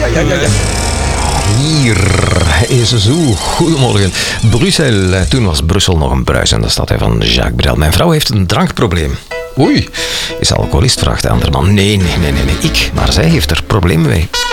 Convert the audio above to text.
Hier is zo. Goedemorgen. Brussel. Toen was Brussel nog een bruisende stad van Jacques Brel. Mijn vrouw heeft een drankprobleem. Oei, is alcoholist, vraagt de andere man. Nee. Ik, maar zij heeft er problemen mee.